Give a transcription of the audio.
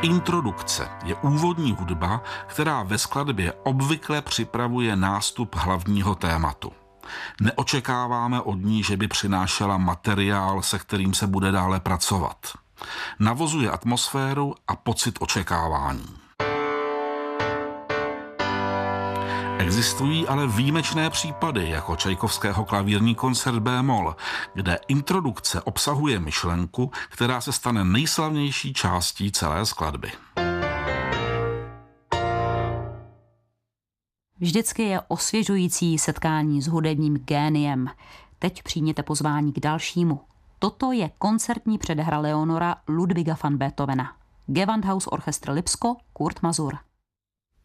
Introdukce je úvodní hudba, která ve skladbě obvykle připravuje nástup hlavního tématu. Neočekáváme od ní, že by přinášela materiál, se kterým se bude dále pracovat. Navozuje atmosféru a pocit očekávání. Existují ale výjimečné případy, jako Čajkovského klavírní koncert B-moll, kde introdukce obsahuje myšlenku, která se stane nejslavnější částí celé skladby. Vždycky je osvěžující setkání s hudebním géniem. Teď přijměte pozvání k dalšímu. Toto je koncertní předehra Leonora Ludwiga van Beethovena. Gewandhaus Orchestr Lipsko, Kurt Mazur.